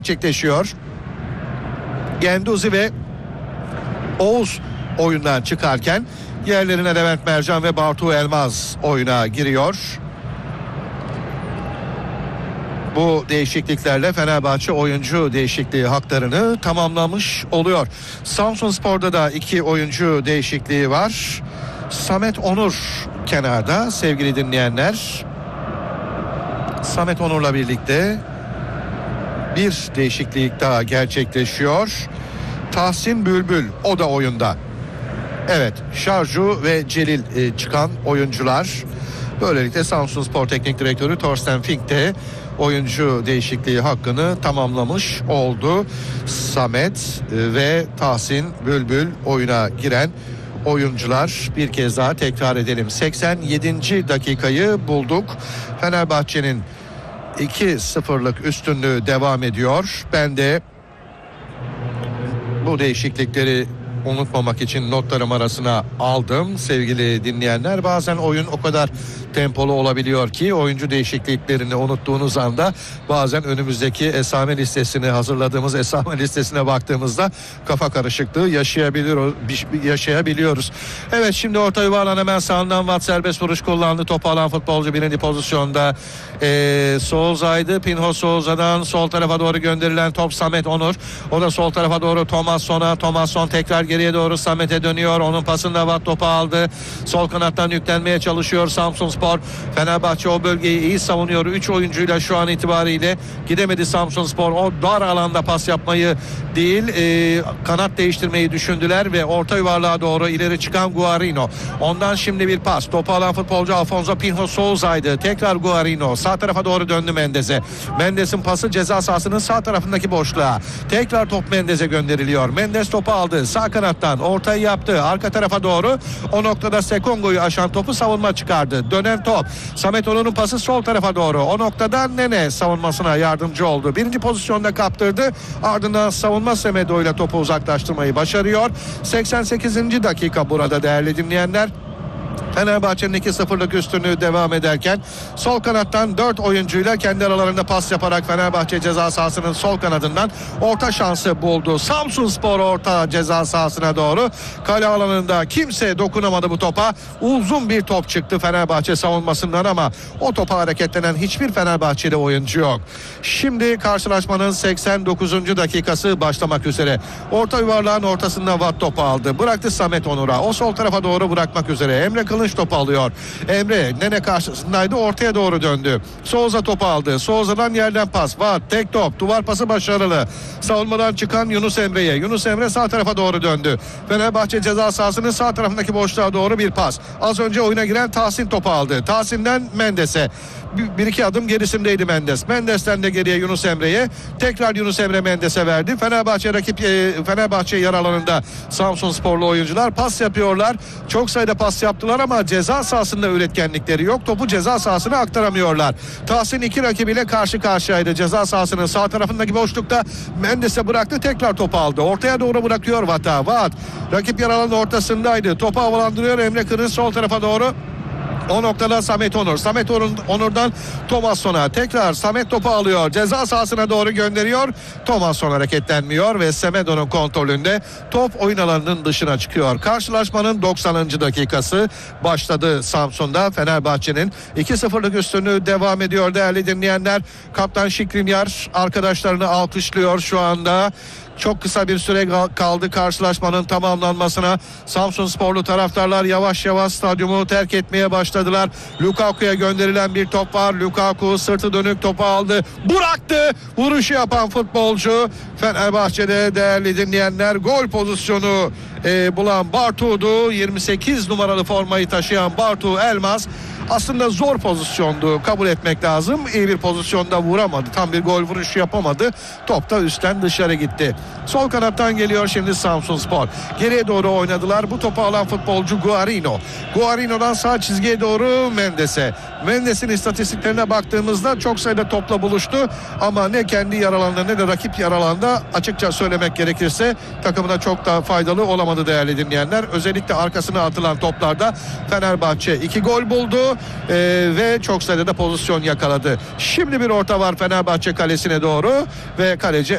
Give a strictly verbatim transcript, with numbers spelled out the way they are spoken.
gerçekleşiyor. Genduzi ve Oğuz oyundan çıkarken yerlerine Levent Mercan ve Bartu Elmaz oyuna giriyor. Bu değişikliklerle Fenerbahçe oyuncu değişikliği haklarını tamamlamış oluyor. Samsunspor'da da iki oyuncu değişikliği var. Samet Onur kenarda sevgili dinleyenler. Samet Onur'la birlikte bir değişiklik daha gerçekleşiyor. Tahsin Bülbül o da oyunda. Evet, Şarju ve Celil e, çıkan oyuncular. Böylelikle Samsunspor Teknik Direktörü Thorsten Fink de oyuncu değişikliği hakkını tamamlamış oldu. Samet e, ve Tahsin Bülbül oyuna giren oyuncular. Bir kez daha tekrar edelim. seksen yedinci dakikayı bulduk. Fenerbahçe'nin iki sıfırlık üstünlüğü devam ediyor. Ben de bu değişiklikleri unutmamak için notlarım arasına aldım sevgili dinleyenler. Bazen oyun o kadar tempolu olabiliyor ki oyuncu değişikliklerini unuttuğunuz anda bazen önümüzdeki esame listesini hazırladığımız esame listesine baktığımızda kafa karışıklığı yaşayabiliyor, yaşayabiliyoruz. Evet, şimdi orta yuvarlan hemen sağından Watt serbest vuruş kullandı. Topu alan futbolcu birinci pozisyonda ee, Souza'ydı. Pinho Souza'dan sol tarafa doğru gönderilen top Samet Onur. O da sol tarafa doğru Thomasson'a. Thomasson tekrar geriye doğru Samet'e dönüyor. Onun pasında Watt topu aldı. Sol kanattan yüklenmeye çalışıyor Samsunspor. Fenerbahçe o bölgeyi iyi savunuyor. üç oyuncuyla şu an itibariyle gidemedi Samsunspor. O dar alanda pas yapmayı değil e, kanat değiştirmeyi düşündüler ve orta yuvarlığa doğru ileri çıkan Guarino. Ondan şimdi bir pas. Topu alan futbolcu Alfonso Pinho Souza'ydı. Tekrar Guarino. Sağ tarafa doğru döndü Mendes'e. Mendes'in pası ceza sahasının sağ tarafındaki boşluğa. Tekrar top Mendes'e gönderiliyor. Mendes topu aldı. Sağ kanattan ortayı yaptı. Arka tarafa doğru. O noktada Sekongo'yu aşan topu savunma çıkardı. Dönen top. Samet Onur'un pası sol tarafa doğru. O noktadan Nene savunmasına yardımcı oldu. Birinci pozisyonda kaptırdı. Ardından savunma Semedo ile topu uzaklaştırmayı başarıyor. seksen sekizinci dakika burada değerli dinleyenler. Fenerbahçe'nin iki sıfırlık üstünlüğü devam ederken sol kanattan dört oyuncuyla kendi aralarında pas yaparak Fenerbahçe ceza sahasının sol kanadından orta şansı buldu. Samsunspor orta ceza sahasına doğru. Kale alanında kimse dokunamadı bu topa. Uzun bir top çıktı Fenerbahçe savunmasından ama o topa hareketlenen hiçbir Fenerbahçeli oyuncu yok. Şimdi karşılaşmanın seksen dokuzuncu dakikası başlamak üzere. Orta yuvarlağın ortasında Watt topu aldı. Bıraktı Samet Onur'a. O sol tarafa doğru bırakmak üzere. Emre Kılıç topu alıyor. Emre Nene karşısındaydı, ortaya doğru döndü. Souza topu aldı. Souza'dan yerden pas. Watt tek top. Duvar pası başarılı. Savunmadan çıkan Yunus Emre'ye. Yunus Emre sağ tarafa doğru döndü. Fenerbahçe ceza sahasının sağ tarafındaki boşluğa doğru bir pas. Az önce oyuna giren Tahsin topu aldı. Tahsin'den Mendes'e. Bir, bir iki adım gerisindeydi Mendes. Mendes'ten de geriye Yunus Emre'ye. Tekrar Yunus Emre Mendes'e verdi. Fenerbahçe rakip e, Fenerbahçe yer alanında Samsunsporlu oyuncular pas yapıyorlar. Çok sayıda pas yaptılar ama ceza sahasında üretkenlikleri yok. Topu ceza sahasına aktaramıyorlar. Tahsin iki rakibiyle karşı karşıyaydı. Ceza sahasının sağ tarafındaki boşlukta Mendes'e bıraktı. Tekrar topu aldı. Ortaya doğru bırakıyor Watt'a. Watt rakip yer alanının ortasındaydı. Topu havalandırıyor Emre Kılıç sol tarafa doğru. O noktada Samet Onur. Samet Onur, Onur'dan Thomasson'a. Tekrar Samet topu alıyor. Ceza sahasına doğru gönderiyor. Thomasson hareketlenmiyor ve Semedo'nun kontrolünde top oyun alanının dışına çıkıyor. Karşılaşmanın doksanıncı dakikası başladı Samsun'da. Fenerbahçe'nin iki sıfırlık üstünlüğü devam ediyor değerli dinleyenler. Kaptan Şikrinyar arkadaşlarını alkışlıyor şu anda. Çok kısa bir süre kaldı karşılaşmanın tamamlanmasına. Samsunsporlu taraftarlar yavaş yavaş stadyumu terk etmeye başladılar. Lukaku'ya gönderilen bir top var. Lukaku sırtı dönük topu aldı. Bıraktı. Vuruşu yapan futbolcu Fenerbahçe'de değerli dinleyenler gol pozisyonu e, bulan Bartu'du. yirmi sekiz numaralı formayı taşıyan Bartu Elmaz. Aslında zor pozisyondu, kabul etmek lazım. İyi bir pozisyonda vuramadı. Tam bir gol vuruşu yapamadı. Top da üstten dışarı gitti. Sol kanattan geliyor şimdi Samsunspor. Geriye doğru oynadılar. Bu topu alan futbolcu Guarino. Guarino'dan sağ çizgiye doğru Mendes'e. Mendes'in istatistiklerine baktığımızda çok sayıda topla buluştu. Ama ne kendi yaralandı ne de rakip yaralandı. Açıkça söylemek gerekirse takımına çok da faydalı olamadı değerli dinleyenler. Özellikle arkasına atılan toplarda Fenerbahçe iki gol buldu. Ee, ve çok sayıda da pozisyon yakaladı. Şimdi bir orta var Fenerbahçe kalesine doğru ve kaleci